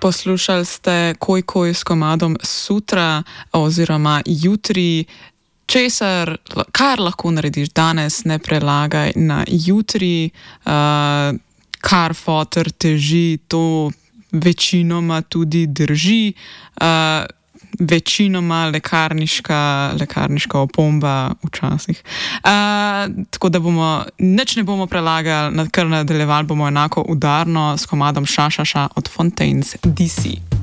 Poslušali ste Koj s komadom Sutra oziroma Jutri. Kar lahko narediš danes, ne prelagaj na jutri, kar fotor teži, to večinoma tudi drži, večinoma lekarniška opomba včasih. Tako da nič ne bomo prelagali, kar nadaljevali bomo enako udarno s komadom Ša od Fontaines DC.